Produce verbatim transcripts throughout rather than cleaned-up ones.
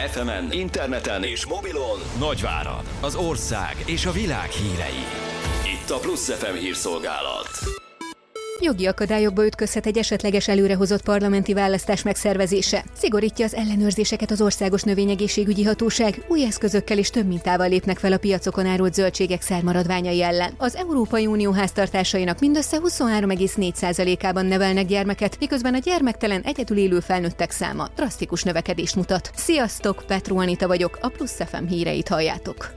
ef emen, interneten és mobilon Nagyvárad, az ország és a világ hírei. Itt a Plusz ef em hírszolgálat. Jogi akadályokba ütközhet egy esetleges előrehozott parlamenti választás megszervezése. Szigorítja az ellenőrzéseket az Országos Növényegészségügyi Hatóság, új eszközökkel és több mintával lépnek fel a piacokon árult zöldségek szármaradványai ellen. Az Európai Unió háztartásainak mindössze huszonhárom egész négy százalékában nevelnek gyermeket, miközben a gyermektelen egyedül élő felnőttek száma drasztikus növekedést mutat. Sziasztok, Petró Anita vagyok, a Plusz ef em híreit halljátok.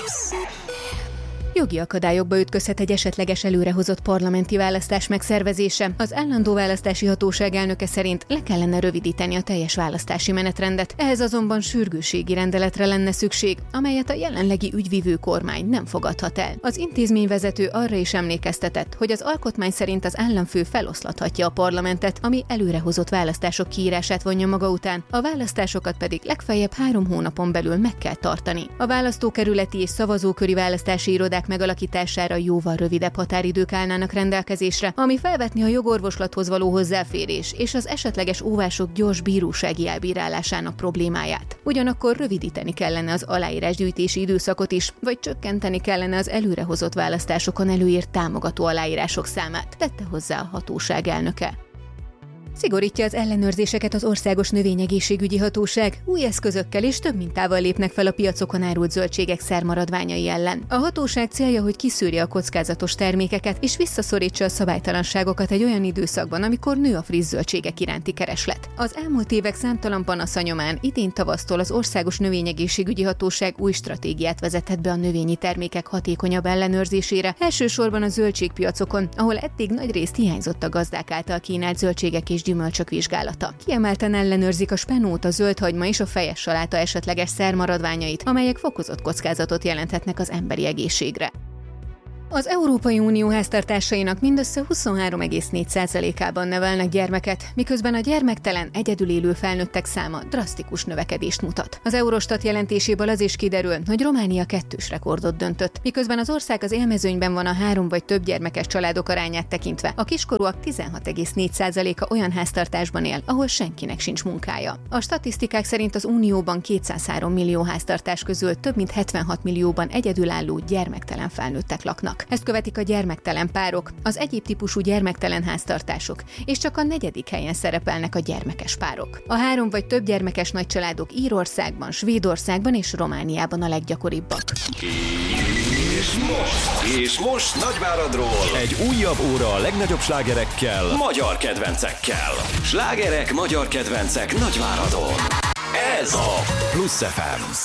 Jogi akadályokba ütközhet egy esetleges előrehozott parlamenti választás megszervezése. Az állandó választási hatóság elnöke szerint le kellene rövidíteni a teljes választási menetrendet. Ehhez azonban sürgősségi rendeletre lenne szükség, amelyet a jelenlegi ügyvivő kormány nem fogadhat el. Az intézményvezető arra is emlékeztetett, hogy az alkotmány szerint az államfő feloszlathatja a parlamentet, ami előrehozott választások kiírását vonja maga után, a választásokat pedig legfeljebb három hónapon belül meg kell tartani. A választókerületi és szavazóköri választási irodák megalakítására jóval rövidebb határidők állnának rendelkezésre, ami felvetni a jogorvoslathoz való hozzáférés és az esetleges óvások gyors bírósági elbírálásának problémáját. Ugyanakkor rövidíteni kellene az aláírásgyűjtési időszakot is, vagy csökkenteni kellene az előrehozott választásokon előírt támogató aláírások számát, tette hozzá a hatóság elnöke. Szigorítja az ellenőrzéseket az Országos Növényegészségügyi Hatóság, új eszközökkel és több mintával lépnek fel a piacokon árult zöldségek szármaradványai ellen. A hatóság célja, hogy kiszűrje a kockázatos termékeket és visszaszorítsa a szabálytalanságokat egy olyan időszakban, amikor nő a friss zöldségek iránti kereslet. Az elmúlt évek számtalan panasza nyomán idén tavasztól az Országos Növényegészségügyi Hatóság új stratégiát vezetett be a növényi termékek hatékonyabb ellenőrzésére, elsősorban a zöldségpiacokon, ahol eddig nagyrészt hiányzott a gazdák által kínált zöldségek és gyümölcsök vizsgálata. Kiemelten ellenőrzik a spenót, a zöldhagyma és a fejes saláta esetleges szármaradványait, amelyek fokozott kockázatot jelenthetnek az emberi egészségre. Az Európai Unió háztartásainak mindössze huszonhárom egész négy százalékában nevelnek gyermeket, miközben a gyermektelen egyedül élő felnőttek száma drasztikus növekedést mutat. Az Eurostat jelentéséből az is kiderül, hogy Románia kettős rekordot döntött, miközben az ország az élmezőnyben van a három vagy több gyermekes családok arányát tekintve. A kiskorúak tizenhat egész négy százaléka olyan háztartásban él, ahol senkinek sincs munkája. A statisztikák szerint az Unióban kétszázhárom millió háztartás közül több mint hetvenhat millióban egyedülálló gyermektelen felnőttek laknak. Ezt követik a gyermektelen párok, az egyéb típusú gyermektelen háztartások, és csak a negyedik helyen szerepelnek a gyermekes párok. A három vagy több gyermekes nagycsaládok Írországban, Svédországban és Romániában a leggyakoribbak. És most, és most Nagyváradról egy újabb óra a legnagyobb slágerekkel, magyar kedvencekkel. Slágerek, magyar kedvencek Nagyváradon. Ez a Plusz ef em.